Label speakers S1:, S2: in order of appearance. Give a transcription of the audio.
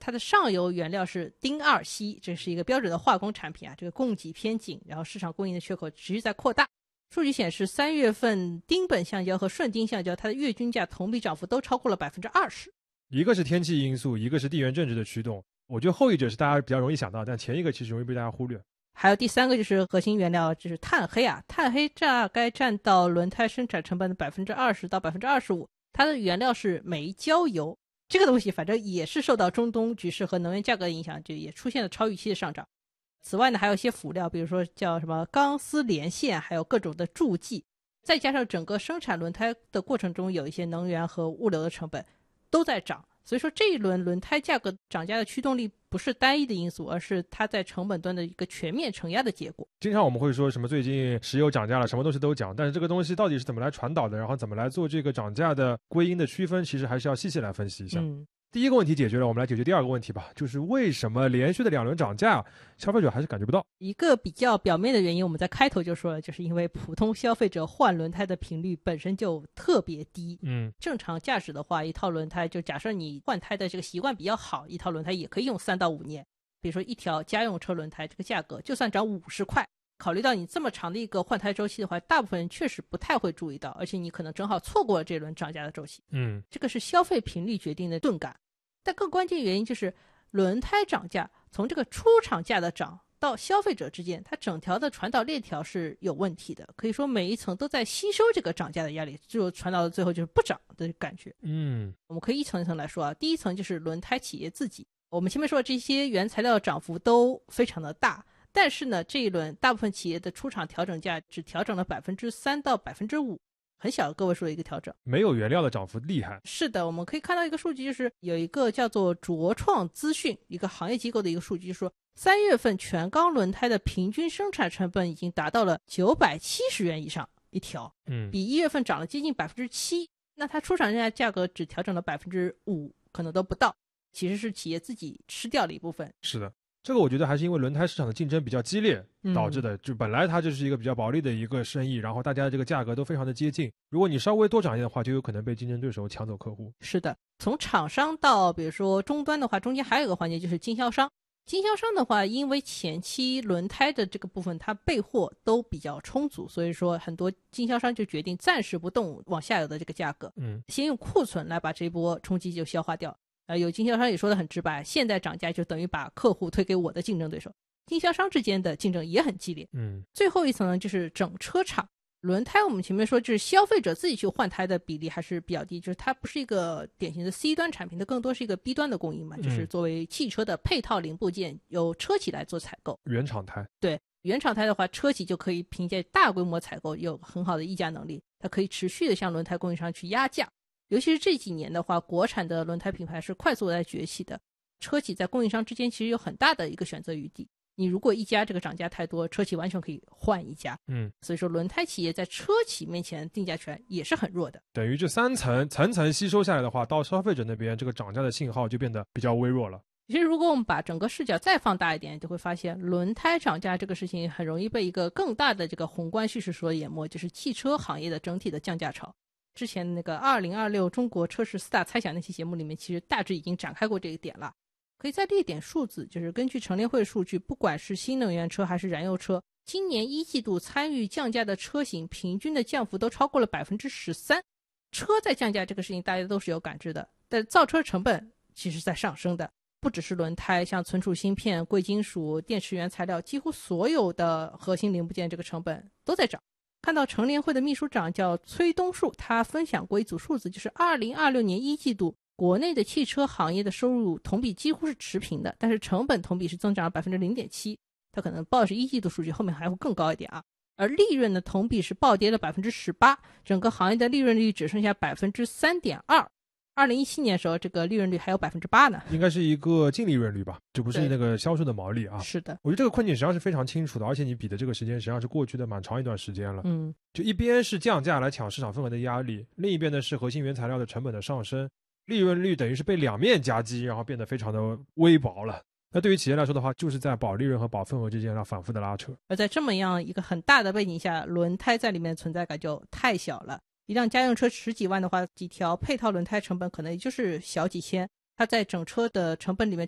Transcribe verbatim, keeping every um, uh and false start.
S1: 它的上游原料是丁二烯，这是一个标准的化工产品啊，这个供给偏紧，然后市场供应的缺口持续在扩大。数据显示，三月份丁苯橡胶和顺丁橡胶，它的月均价同比涨幅都超过了百分之二十。
S2: 一个是天气因素，一个是地缘政治的驱动。我觉得后一者是大家比较容易想到，但前一个其实容易被大家忽略。
S1: 还有第三个就是核心原料，就是碳黑啊，碳黑大概占到轮胎生产成本的百分之二十到百分之二十五，它的原料是煤焦油。这个东西反正也是受到中东局势和能源价格的影响，就也出现了超预期的上涨。此外呢，还有一些辅料，比如说叫什么钢丝连线，还有各种的助剂，再加上整个生产轮胎的过程中有一些能源和物流的成本都在涨，所以说这一轮轮胎价格涨价的驱动力不是单一的因素，而是它在成本端的一个全面承压的结果。
S2: 经常我们会说什么最近石油涨价了，什么东西都涨，但是这个东西到底是怎么来传导的，然后怎么来做这个涨价的归因的区分，其实还是要细细来分析一下。
S1: 嗯，
S2: 第一个问题解决了，我们来解决第二个问题吧，就是为什么连续的两轮涨价，消费者还是感觉不到？
S1: 一个比较表面的原因，我们在开头就说了，就是因为普通消费者换轮胎的频率本身就特别低。
S2: 嗯，
S1: 正常驾驶的话，一套轮胎就假设你换胎的这个习惯比较好，一套轮胎也可以用三到五年。比如说一条家用车轮胎，这个价格就算涨五十块，考虑到你这么长的一个换胎周期的话，大部分人确实不太会注意到，而且你可能正好错过了这轮涨价的周期。
S2: 嗯，
S1: 这个是消费频率决定的钝感。但更关键原因就是轮胎涨价，从这个出厂价的涨到消费者之间，它整条的传导链条是有问题的，可以说每一层都在吸收这个涨价的压力，就传导到最后就是不涨的感觉。
S2: 嗯，
S1: 我们可以一层一层来说啊。第一层就是轮胎企业自己，我们前面说的这些原材料的涨幅都非常的大，但是呢，这一轮大部分企业的出厂调整价只调整了百分之三到百分之五，很小的个位数的一个调整，
S2: 没有原料的涨幅厉害。
S1: 是的，我们可以看到一个数据，就是有一个叫做卓创资讯一个行业机构的一个数据，就是说三月份全钢轮胎的平均生产成本已经达到了九百七十元以上一条，
S2: 嗯，
S1: 比一月份涨了接近百分之七。那它出厂价价格只调整了百分之五，可能都不到，其实是企业自己吃掉了一部分。
S2: 是的。这个我觉得还是因为轮胎市场的竞争比较激烈导致的，
S1: 嗯、
S2: 就本来它就是一个比较薄利的一个生意，然后大家的这个价格都非常的接近，如果你稍微多涨一点的话，就有可能被竞争对手抢走客户。
S1: 是的，从厂商到比如说终端的话，中间还有一个环节就是经销商。经销商的话，因为前期轮胎的这个部分它备货都比较充足，所以说很多经销商就决定暂时不动往下游的这个价格，
S2: 嗯，
S1: 先用库存来把这一波冲击就消化掉。呃，有经销商也说得很直白，现在涨价就等于把客户推给我的竞争对手，经销商之间的竞争也很激烈。
S2: 嗯，
S1: 最后一层呢，就是整车厂。轮胎我们前面说就是消费者自己去换胎的比例还是比较低，就是它不是一个典型的 C 端产品，它更多是一个 B 端的供应嘛，
S2: 嗯、
S1: 就是作为汽车的配套零部件由车企来做采购。
S2: 原厂胎，
S1: 对，原厂胎的话，车企就可以凭借大规模采购有很好的议价能力，它可以持续的向轮胎供应商去压价。尤其是这几年的话，国产的轮胎品牌是快速在崛起的，车企在供应商之间其实有很大的一个选择余地。你如果一家这个涨价太多，车企完全可以换一家。
S2: 嗯，
S1: 所以说轮胎企业在车企面前定价权也是很弱的。
S2: 等于这三层层层吸收下来的话，到消费者那边这个涨价的信号就变得比较微弱了。
S1: 其实如果我们把整个视角再放大一点，就会发现轮胎涨价这个事情很容易被一个更大的这个宏观叙事所淹没，就是汽车行业的整体的降价潮。之前那个二零二六中国车市四大猜想那期节目里面，其实大致已经展开过这一点了。可以再列一点数字，就是根据乘联会数据，不管是新能源车还是燃油车，今年一季度参与降价的车型平均的降幅都超过了百分之十三。车在降价这个事情大家都是有感知的，但造车成本其实在上升的，不只是轮胎，像存储芯片、贵金属、电池原材料，几乎所有的核心零部件这个成本都在涨。看到乘联会的秘书长叫崔东树，他分享过一组数字，就是二零二六年一季度国内的汽车行业的收入同比几乎是持平的，但是成本同比是增长了 百分之零点七， 它可能报的是一季度数据，后面还会更高一点啊。而利润呢，同比是暴跌了 百分之十八， 整个行业的利润率只剩下 百分之三点二。 二零一七年的时候这个利润率还有 百分之八 呢，
S2: 应该是一个净利润率吧，就不是那个销售的毛利啊。
S1: 是的，
S2: 我觉得这个困境实际上是非常清楚的，而且你比的这个时间实际上是过去的蛮长一段时间了。
S1: 嗯，
S2: 就一边是降价来抢市场份额的压力，另一边呢是核心原材料的成本的上升，利润率等于是被两面夹击，然后变得非常的微薄了。那对于企业来说的话，就是在保利润和保份额之间要反复的拉扯。
S1: 而在这么样一个很大的背景下，轮胎在里面的存在感就太小了。一辆家用车十几万的话，几条配套轮胎成本可能也就是小几千，它在整车的成本里面